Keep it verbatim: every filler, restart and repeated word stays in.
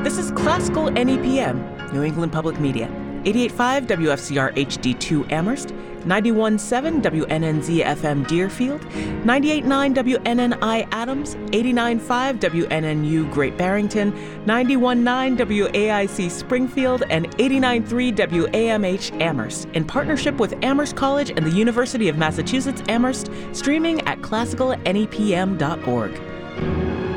This is Classical N E P M, New England Public Media. eighty-eight point five W F C R H D two Amherst, ninety-one point seven W N N Z F M Deerfield, ninety-eight point nine W N N I Adams, eighty-nine point five W N N U Great Barrington, ninety-one point nine W A I C Springfield, and eighty-nine point three W A M H Amherst, in partnership with Amherst College and the University of Massachusetts Amherst, streaming at classical N E P M dot org.